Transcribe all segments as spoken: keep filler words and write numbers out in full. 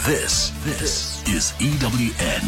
This, this is E W N.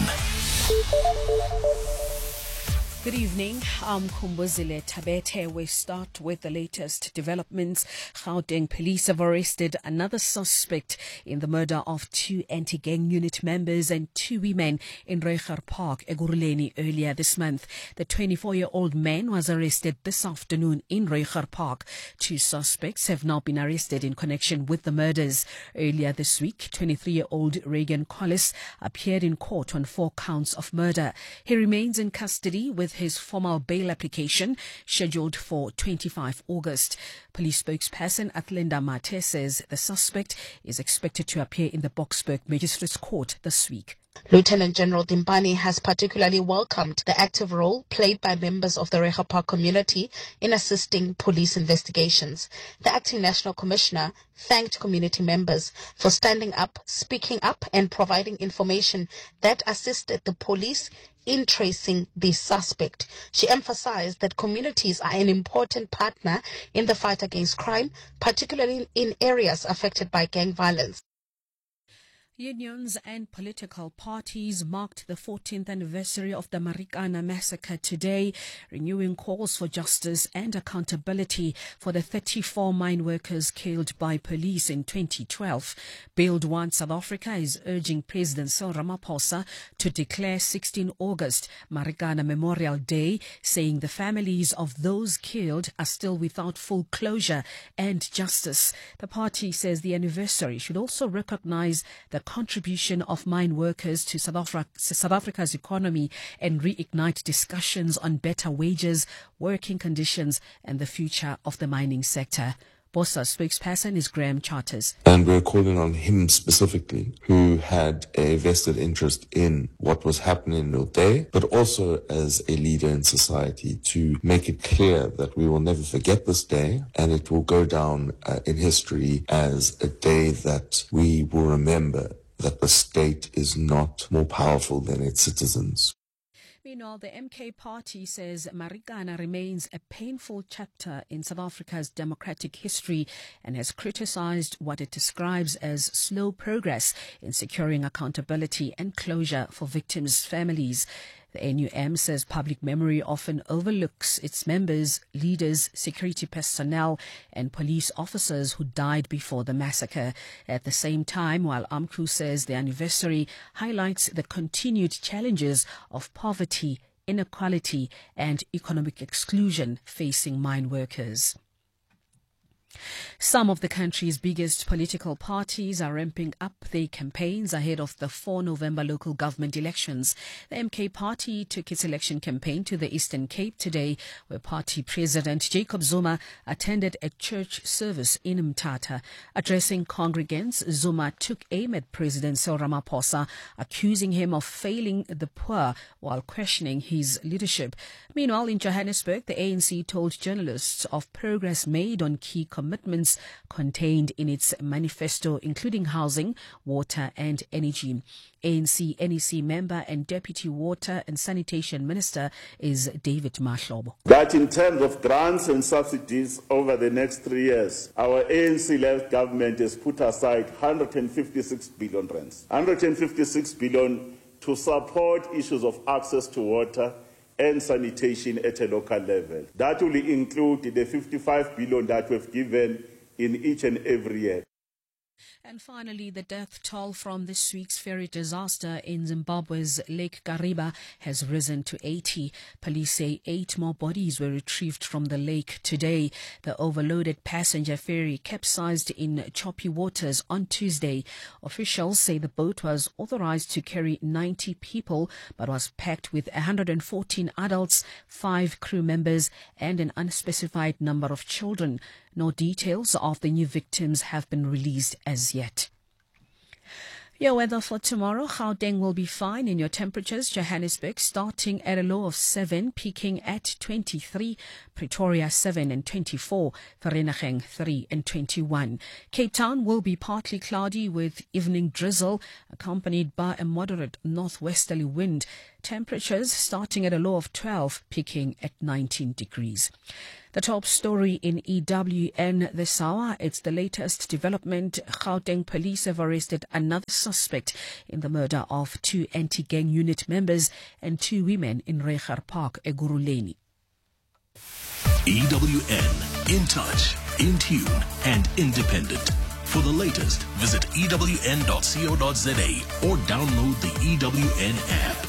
Good evening. I'm Kumbuzile Tabete. We start with the latest developments. Gauteng police have arrested another suspect in the murder of two anti-gang unit members and two women in Reiger Park, Ekurhuleni, earlier this month. The twenty-four-year-old man was arrested this afternoon in Reiger Park. Two suspects have now been arrested in connection with the murders. Earlier this week, twenty-three-year-old Reagan Collis appeared in court on four counts of murder. He remains in custody with his formal bail application scheduled for twenty-fifth of August. Police spokesperson Athlenda Mate says the suspect is expected to appear in the Boksburg Magistrates Court this week. Lieutenant General Dimpani has particularly welcomed the active role played by members of the Reiger Park community in assisting police investigations. The acting National Commissioner thanked community members for standing up, speaking up and providing information that assisted the police in tracing the suspect. She emphasized that communities are an important partner in the fight against crime, particularly in areas affected by gang violence. Unions and political parties marked the fourteenth anniversary of the Marikana massacre today, renewing calls for justice and accountability for the thirty-four mine workers killed by police in twenty twelve. Build One South Africa is urging President Cyril Ramaphosa to declare sixteenth of August Marikana Memorial Day, saying the families of those killed are still without full closure and justice. The party says the anniversary should also recognize the contribution of mine workers to South, Afri- South Africa's economy and reignite discussions on better wages, working conditions and the future of the mining sector. BOSA spokesperson is Graham Charters. And we're calling on him specifically, who had a vested interest in what was happening in Nil, but also as a leader in society, to make it clear that we will never forget this day, and it will go down uh, in history as a day that we will remember that the state is not more powerful than its citizens. Meanwhile, the M K party says Marikana remains a painful chapter in South Africa's democratic history and has criticized what it describes as slow progress in securing accountability and closure for victims' families. The N U M says public memory often overlooks its members, leaders, security personnel and police officers who died before the massacre. At the same time, while AMCU says the anniversary highlights the continued challenges of poverty, inequality and economic exclusion facing mine workers. Some of the country's biggest political parties are ramping up their campaigns ahead of the fourth of November local government elections. The M K party took its election campaign to the Eastern Cape today, where party president Jacob Zuma attended a church service in Mthatha. Addressing congregants, Zuma took aim at President Cyril Ramaphosa, accusing him of failing the poor while questioning his leadership. Meanwhile, in Johannesburg, the A N C told journalists of progress made on key commitments contained in its manifesto, including housing, water and energy. A N C N E C member and Deputy Water and Sanitation Minister is David Mahlobo. That in terms of grants and subsidies over the next three years, our A N C-led government has put aside one hundred fifty-six billion rands. one hundred fifty-six billion to support issues of access to water and sanitation at a local level. That will include the fifty-five billion that we've given in each and every year. And finally, the death toll from this week's ferry disaster in Zimbabwe's Lake Kariba has risen to eighty. Police say eight more bodies were retrieved from the lake today. The overloaded passenger ferry capsized in choppy waters on Tuesday. Officials say the boat was authorized to carry ninety people, but was packed with one hundred fourteen adults, five crew members, and an unspecified number of children. No details of the new victims have been released as yet. Your weather for tomorrow: Gauteng will be fine in your temperatures. Johannesburg starting at a low of seven, peaking at twenty-three. Pretoria seven and twenty-four. Vereeniging three and twenty-one. Cape Town will be partly cloudy with evening drizzle, accompanied by a moderate northwesterly wind. Temperatures starting at a low of twelve, peaking at nineteen degrees. The top story in E W N this hour, it's the latest development. Gauteng police have arrested another suspect in the murder of two anti-gang unit members and two women in Reiger Park, Ekurhuleni. E W N, in touch, in tune, and independent. For the latest, visit E W N dot co dot za or download the E W N app.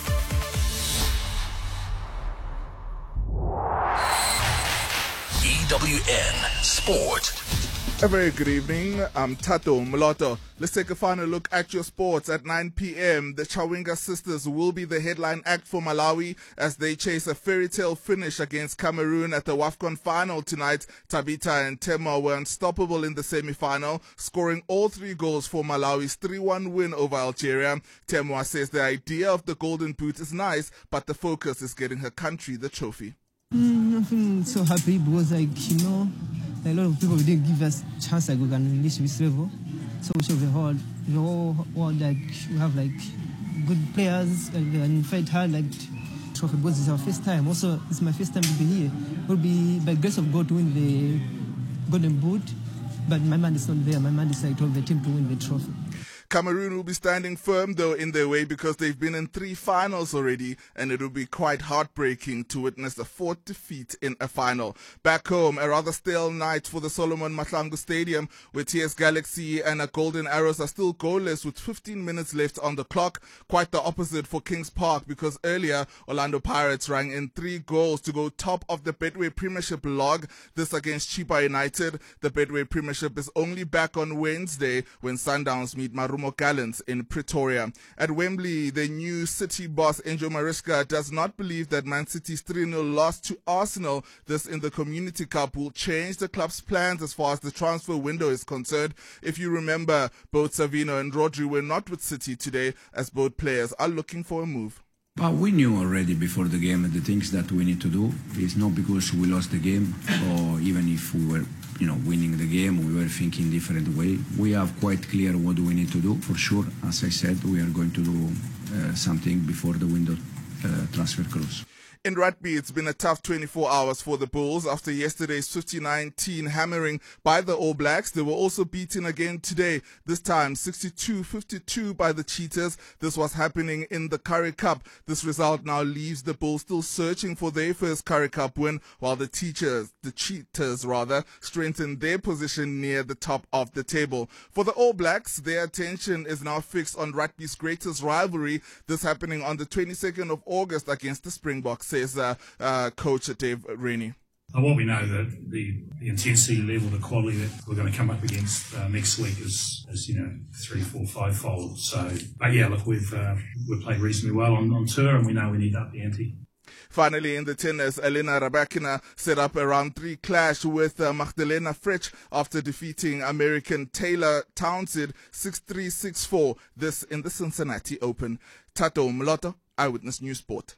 E W N Sport. A very good evening. I'm Tato Moloto. Let's take a final look at your sports. At nine p.m., the Chawinga sisters will be the headline act for Malawi as they chase a fairy tale finish against Cameroon at the WAFCON final tonight. Tabitha and Temwa were unstoppable in the semi-final, scoring all three goals for Malawi's three one win over Algeria. Temwa says the idea of the golden boot is nice, but the focus is getting her country the trophy. Mm, I feel so happy because, like, you know, a lot of people didn't give us chance like we can reach this level. So we show the whole, the whole world, like, we have like good players and, and fight hard, like trophy because it's our first time. Also, it's my first time to be here. It will be by grace of God to win the golden boot, but my mind is not there. My mind is like to have the team to win the trophy. Cameroon will be standing firm, though, in their way because they've been in three finals already, and it will be quite heartbreaking to witness a fourth defeat in a final. Back home, a rather stale night for the Solomon Mahlangu Stadium, where T S Galaxy and a Golden Arrows are still goalless with fifteen minutes left on the clock. Quite the opposite for Kings Park, because earlier, Orlando Pirates rang in three goals to go top of the Betway Premiership log, this against Chipa United. The Betway Premiership is only back on Wednesday when Sundowns meet Marumo Gallants in Pretoria. At Wembley, the new City boss Enzo Mariska does not believe that Man City's three nil loss to Arsenal, this in the Community Cup, will change the club's plans as far as the transfer window is concerned. If you remember, both Savino and Rodri were not with City today, as both players are looking for a move. But we knew already before the game the things that we need to do. It's not because we lost the game, or even if we were, you know, winning the game, we were thinking different way. We have quite clear what we need to do. For sure, as I said, we are going to do uh, something before the window uh, transfer close. In rugby, it's been a tough twenty-four hours for the Bulls after yesterday's fifty nineteen hammering by the All Blacks. They were also beaten again today, this time sixty-two fifty-two by the Cheetahs. This was happening in the Currie Cup. This result now leaves the Bulls still searching for their first Currie Cup win, while the teachers, the Cheetahs rather, strengthen their position near the top of the table. For the All Blacks, their attention is now fixed on rugby's greatest rivalry, this happening on the twenty-second of August against the Springboks, says uh, uh, Coach Dave Rennie. What we know that the, the intensity level, the quality that we're going to come up against uh, next week is, is, you know, three, four, five fold. So, but yeah, look, we've uh, we've played reasonably well on, on tour, and we know we need to up the ante. Finally, in the tennis, Elena Rybakina set up a round three clash with uh, Magdalena Frech after defeating American Taylor Townsend six three, six four. This in the Cincinnati Open. Tato Moloto, Eyewitness News Sport.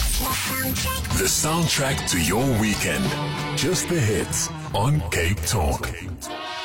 The soundtrack to your weekend. Just the hits on Cape Talk.